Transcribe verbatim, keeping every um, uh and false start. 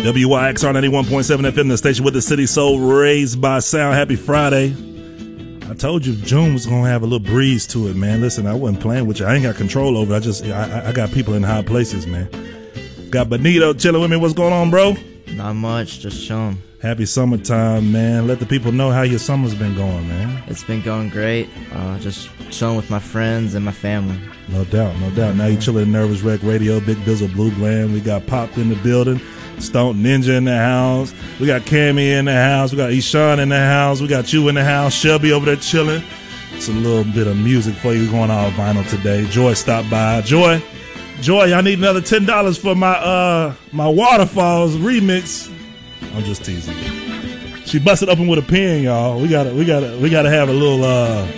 W Y X R ninety-one point seven F M, the station with the city soul raised by sound. Happy Friday. I told you June was going to have a little breeze to it, man. Listen, I wasn't playing with you. I ain't got control over it. I just, I, I got people in high places, man. Got Benito chilling with me. What's going on, bro? Not much, just chilling. Happy summertime, man. Let the people know how your summer's been going, man. It's been going great. Uh, just chilling with my friends and my family. No doubt, no doubt. Now you chilling in Nervous Wreck Radio, Big Bizzle, Blue Glam. We got Pop in the building. Stone Ninja in the house. We got Cammy in the house. We got Ishan in the house. We got you in the house. Shelby over there chilling. It's a little bit of music for you going on vinyl today. Joy stopped by. Joy, Joy, I need another ten dollars for my uh my Waterfalls remix. I'm just teasing. She busted open with a pen, y'all. We gotta we gotta we gotta have a little uh